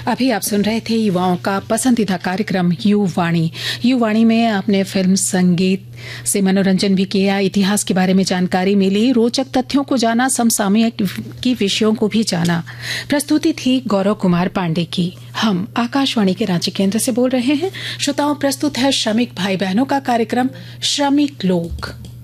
अभी आप सुन रहे थे युवाओं का पसंदीदा कार्यक्रम युवाणी। युवाणी में आपने फिल्म, संगीत से मनोरंजन भी किया, इतिहास के बारे में जानकारी मिली, रोचक तथ्यों को जाना, समसामयिक की विषयों को भी जाना। प्रस्तुति थी गौरव कुमार पांडे की। हम आकाशवाणी के रांची केंद्र से बोल रहे हैं। श्रोताओं, प्रस्तुत है श्रमिक भाई बहनों का कार्यक्रम श्रमिक लोक।